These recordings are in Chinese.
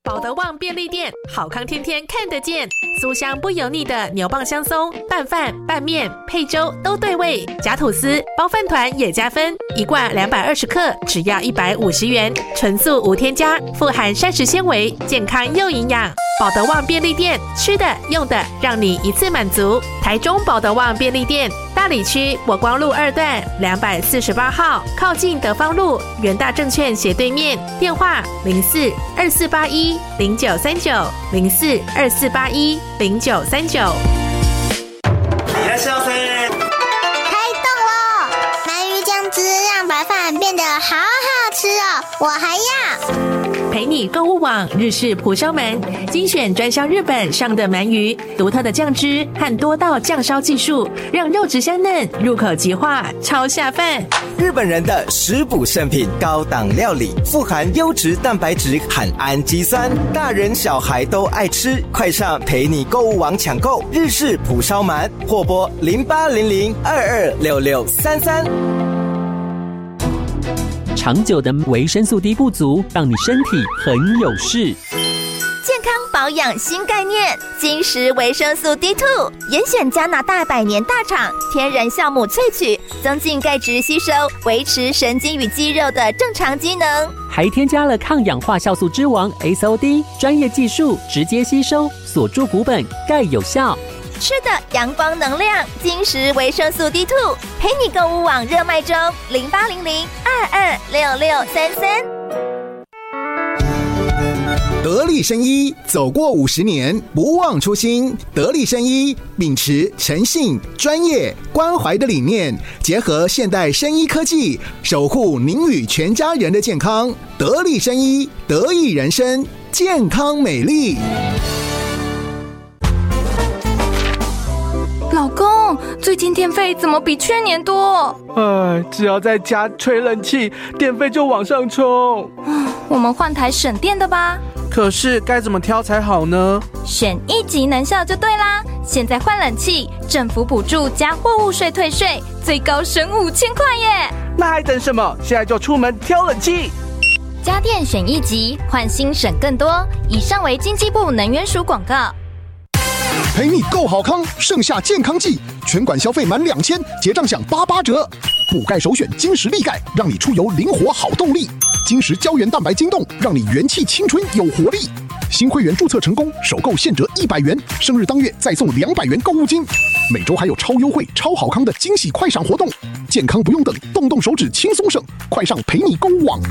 保德旺便利店，好康天天看得见，酥香不油腻的牛蒡香松，拌饭、拌面、配粥都对味，夹吐司、包饭团也加分，一罐220克，只要150元，纯素无添加，富含膳食纤维，健康又营养。保德旺便利店，吃的用的让你一次满足。台中保德旺便利店，大里区国光路2段248号，靠近德芳路元大证券斜对面，电话04-2481-0939 04-2481-0939。 いらっしゃいませ。 开动喽！鳗鱼酱汁让白饭变得好好吃哦，我还要。 陪你购物网日式蒲烧鳗，精选专销日本上的鳗鱼，独特的酱汁和多道酱烧技术，让肉质香嫩，入口即化，超下饭。 日本人的食补圣品，高档料理，富含优质蛋白质和氨基酸，大人小孩都爱吃。快上陪你购物网抢购日式蒲烧鳗，或拨0800226633。 长久的维生素 D 不足，让你身体很有事。 健康保养新概念，金石维生素 D2， 严选加拿大100年大厂天然酵母萃取，增进钙质吸收，维持神经与肌肉的正常机能。 还添加了抗氧化酵素之王 SOD， 专业技术直接吸收，锁住骨本，钙有效。 吃的阳光能量，金石维生素 D2， 陪你购物网热卖中，0800226633。 得力生医走过50年，不忘初心。得力生医秉持诚信、专业、关怀的理念，结合现代生医科技，守护您与全家人的健康。得力生医，得益人生，健康美丽。 老公，最近电费怎么比去年多？ 只要在家吹冷气，电费就往上冲。 我们换台省电的吧。 可是该怎么挑才好呢？ 选1级能效就对啦。现在换冷气，政府补助加货物税退税，最高省5000块耶！ 那还等什么？现在就出门挑冷气。 家电选1级，换新省更多。以上为经济部能源署广告。 陪你购好康，盛夏健康季，全馆消费满2000，结账享88折。补钙首选金石力钙，让你出游灵活好动力。金石胶原蛋白晶冻，让你元气青春有活力。新会员注册成功，首购现折100元，生日当月再送200元购物金。每周还有超优惠、超好康的惊喜快闪活动，健康不用等，动动手指轻松省，快上陪你购物网。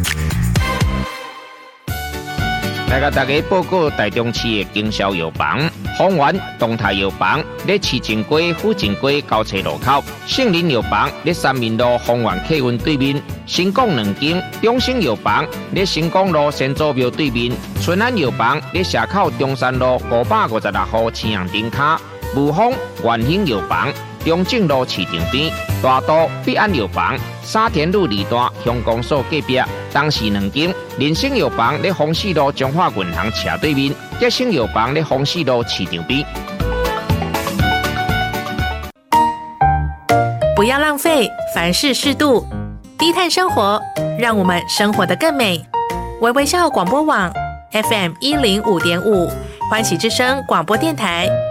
来甲大家报告台中市的经销药房，丰源东泰药房在市政街、府政街交叉路口，圣林药房在三民路丰源客运对面，新港2间，中兴药房在新港路先祖庙对面，春安药房在社口中山路556号青阳顶卡，武丰元兴药房中正路市场边，大都必安药房沙田路2段乡公所隔壁，东市2间，人生药房在丰市路中华银行斜对面，吉生药房在丰市路市场边。 不要浪费，凡事适度，低碳生活，让我们生活得更美。微微笑广播网 FM105.5，欢喜之声广播电台。